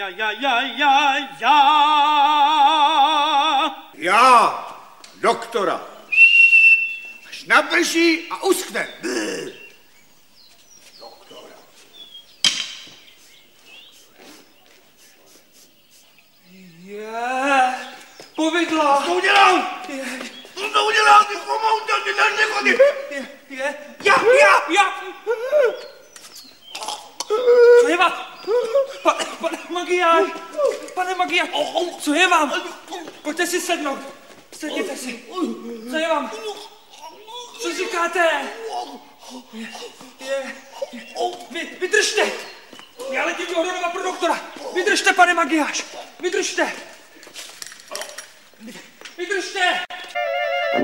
Já, doktora. Až naprší a uschne. Doktora. Povidla. Co to udělal? Co to udělal? Ty chomouta, ty nechodí. Já. Co je vám? Pane Magiáš, co je vám? Pojďte si sednout. Sedněte si. Co je vám? Co říkáte? Vydržte. Já letím do Horonova pro doktora. Vydržte, pane Magiáš. Vydržte.